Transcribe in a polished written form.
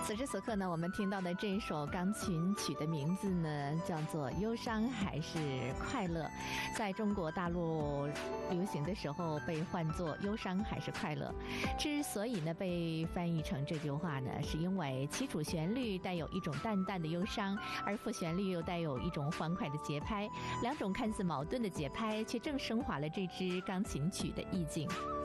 此时此刻呢，我们听到的这首钢琴曲的名字呢，叫做《忧伤还是快乐》。在中国大陆流行的时候被唤作忧伤还是快乐。之所以呢被翻译成这句话呢，是因为其主旋律带有一种淡淡的忧伤，而副旋律又带有一种欢快的节拍，两种看似矛盾的节拍却正升华了这支钢琴曲的意境。